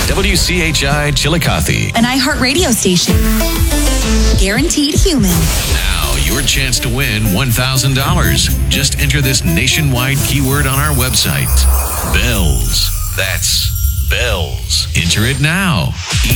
WCHI Chillicothe. An iHeartRadio station. Guaranteed human. Now, your chance to win $1,000. Just enter this nationwide keyword on our website. Bells. That's bells. Enter it now.